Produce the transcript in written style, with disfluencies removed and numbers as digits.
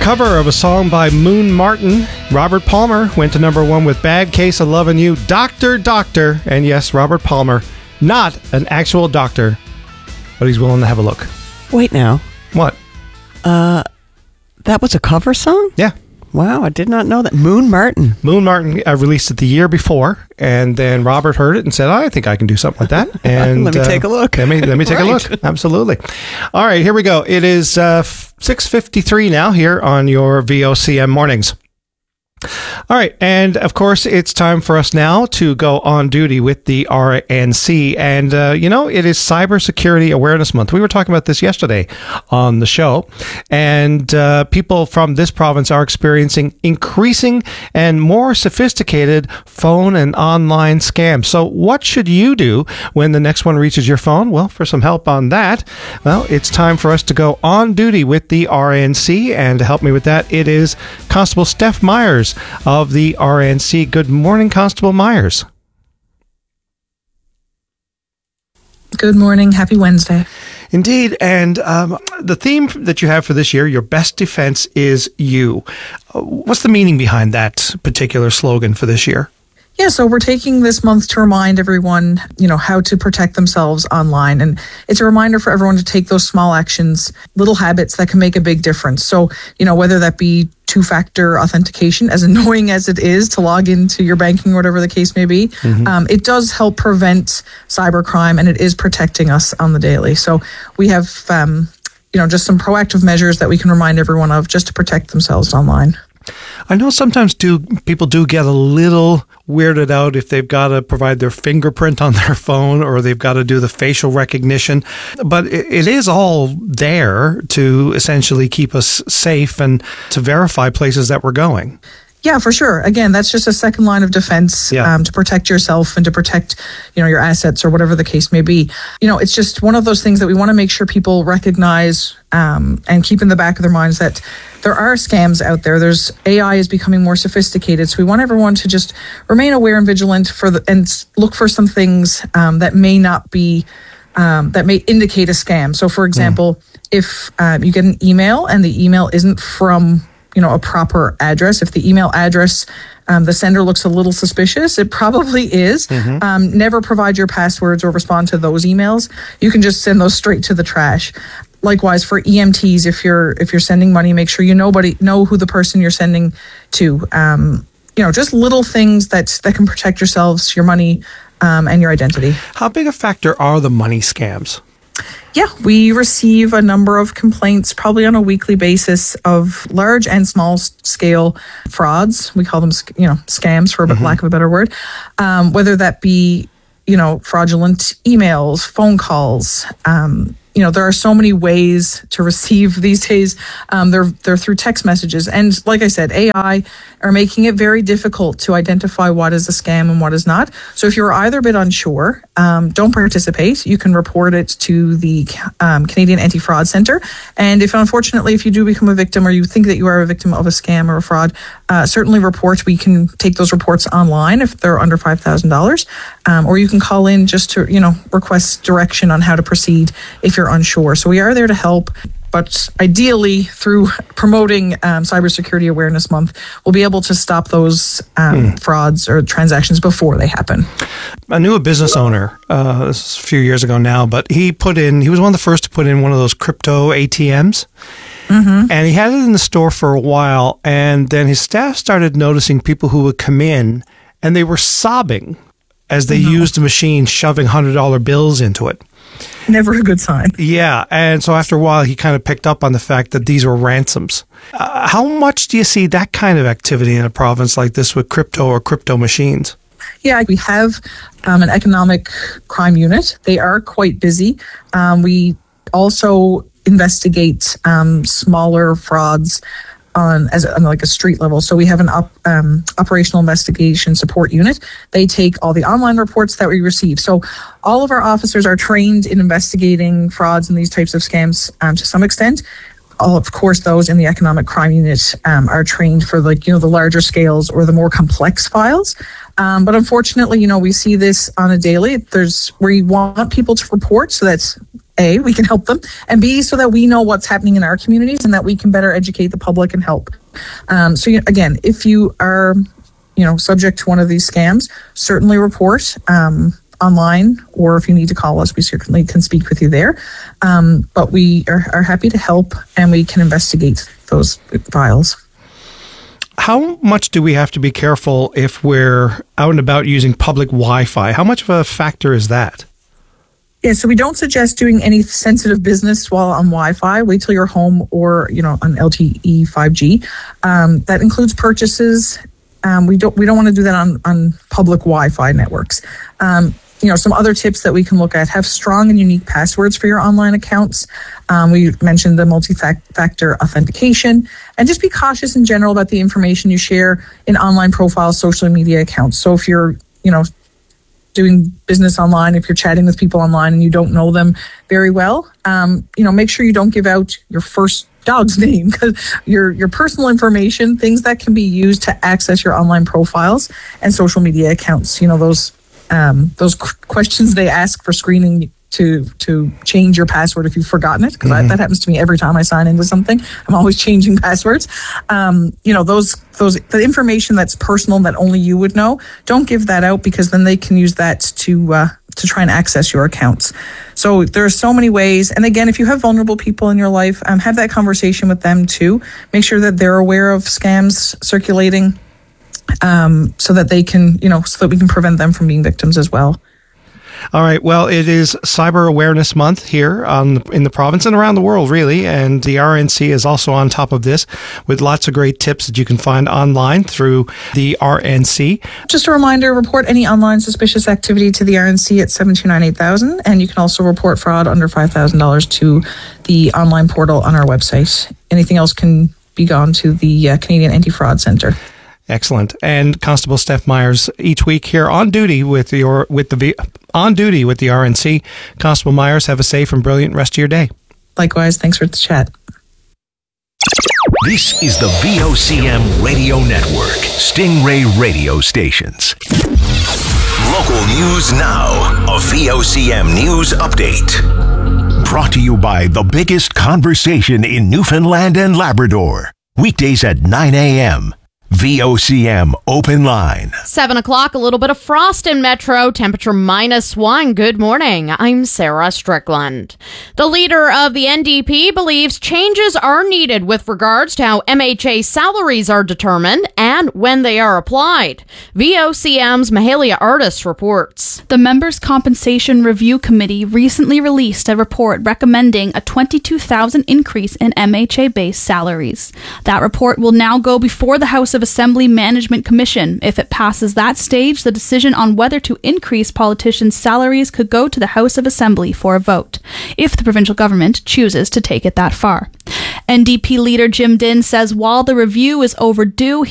Cover of a song by Moon Martin. Robert Palmer went to number one with Bad Case of Lovin' You. Doctor, Doctor. And yes, Robert Palmer, not an actual doctor, but he's willing to have a look. Wait now. What? That was a cover song? Yeah. Wow, I did not know that. Moon Martin. Moon Martin released it the year before, and then Robert heard it and said, I think I can do something like that. And let me take a look. Let me take a look. Absolutely. All right, here we go. It is 6:53 now here on your VOCM mornings. All right, and of course, it's time for us now to go on duty with the RNC. And, it is Cybersecurity Awareness Month. We were talking about this yesterday on the show. And people from this province are experiencing increasing and more sophisticated phone and online scams. So what should you do when the next one reaches your phone? Well, for some help on that, it's time for us to go on duty with the RNC. And to help me with that, it is Constable Steph Myers of the RNC. Good morning, Constable Myers. Good morning. Happy Wednesday. Indeed. And the theme that you have for this year, your best defense is you. What's the meaning behind that particular slogan for this year? Yeah, so we're taking this month to remind everyone, how to protect themselves online. And it's a reminder for everyone to take those small actions, little habits that can make a big difference. So, whether that be two-factor authentication, as annoying as it is to log into your banking or whatever the case may be, it does help prevent cybercrime, and it is protecting us on the daily. So we have, just some proactive measures that we can remind everyone of just to protect themselves online. I know sometimes people do get a little weirded out if they've got to provide their fingerprint on their phone or they've got to do the facial recognition. But it is all there to essentially keep us safe and to verify places that we're going. Yeah, for sure. Again, that's just a second line of defense to protect yourself and to protect, your assets or whatever the case may be. It's just one of those things that we want to make sure people recognize and keep in the back of their minds that there are scams out there. There's AI is becoming more sophisticated. So we want everyone to just remain aware and vigilant and look for some things that may not be, that may indicate a scam. So for example, if you get an email and the email isn't from a proper address. If the email address, the sender looks a little suspicious, it probably is. Never provide your passwords or respond to those emails. You can just send those straight to the trash. Likewise, for EMTs, if you're sending money, make sure know who the person you're sending to. Just little things that can protect yourselves, your money, and your identity. How big a factor are the money scams? Yeah, we receive a number of complaints probably on a weekly basis of large and small scale frauds. We call them, scams for lack of a better word. Whether that be, fraudulent emails, phone calls. There are so many ways to receive these days. They're through text messages. And like I said, AI are making it very difficult to identify what is a scam and what is not. So if you're either a bit unsure, don't participate. You can report it to the Canadian Anti-Fraud Centre. And if you do become a victim or you think that you are a victim of a scam or a fraud, certainly report. We can take those reports online if they're under $5,000. Or you can call in just to, request direction on how to proceed if you're unsure. So we are there to help. But ideally, through promoting Cybersecurity Awareness Month, we'll be able to stop those frauds or transactions before they happen. I knew a business owner, this is a few years ago now, but he was one of the first to put in one of those crypto ATMs. And he had it in the store for a while, and then his staff started noticing people who would come in, and they were sobbing as they used the machine, shoving $100 bills into it. Never a good sign. Yeah, and so after a while, he kind of picked up on the fact that these were ransoms. How much do you see that kind of activity in a province like this with crypto or crypto machines? Yeah, we have an economic crime unit. They are quite busy. We also investigate smaller frauds on like a street level. So we have an operational investigation support unit. They take all the online reports that we receive. So all of our officers are trained in investigating frauds and these types of scams to some extent. Of course, those in the economic crime unit are trained for the larger scales or the more complex files. But unfortunately, we see this on a daily. We want people to report so that A, we can help them, and B, so that we know what's happening in our communities and that we can better educate the public and help. Again, if you are, subject to one of these scams, certainly report online, or if you need to call us, we certainly can speak with you there. But we are happy to help, and we can investigate those files. How much do we have to be careful if we're out and about using public Wi-Fi? How much of a factor is that? Yeah, so we don't suggest doing any sensitive business while on Wi-Fi. Wait till you're home or, on LTE 5G. That includes purchases. We don't want to do that on public Wi-Fi networks. Some other tips that we can look at: have strong and unique passwords for your online accounts. We mentioned the multi-factor authentication, and just be cautious in general about the information you share in online profiles, social media accounts. So if you're, doing business online, if you're chatting with people online and you don't know them very well, make sure you don't give out your first dog's name, because your personal information, things that can be used to access your online profiles and social media accounts. Those questions they ask for screening to change your password if you've forgotten it, because that happens to me every time I sign into something. I'm always changing passwords. The information that's personal that only you would know, don't give that out, because then they can use that to try and access your accounts. So there are so many ways. And again, if you have vulnerable people in your life, have that conversation with them too. Make sure that they're aware of scams circulating, so that they can, so that we can prevent them from being victims as well. All right. Well, it is Cyber Awareness Month here in the province and around the world, really. And the RNC is also on top of this with lots of great tips that you can find online through the RNC. Just a reminder, report any online suspicious activity to the RNC at 729-8000. And you can also report fraud under $5,000 to the online portal on our website. Anything else can be gone to the Canadian Anti-Fraud Centre. Excellent. And Constable Steph Myers each week here on duty with the RNC. Constable Myers, have a safe and brilliant rest of your day. Likewise. Thanks for the chat. This is the VOCM Radio Network, Stingray radio stations. Local news now, a VOCM news update. Brought to you by the biggest conversation in Newfoundland and Labrador. Weekdays at 9 a.m. VOCM Open Line. 7 o'clock, a little bit of frost in Metro, temperature -1. Good morning. I'm Sarah Strickland. The leader of the NDP believes changes are needed with regards to how MHA salaries are determined and when they are applied. VOCM's Mahalia Artis reports. The Members' Compensation Review Committee recently released a report recommending a $22,000 increase in MHA-based salaries. That report will now go before the House of Assembly Management Commission. If it passes that stage, the decision on whether to increase politicians' salaries could go to the House of Assembly for a vote, if the provincial government chooses to take it that far. NDP leader Jim Dinn says while the review is overdue,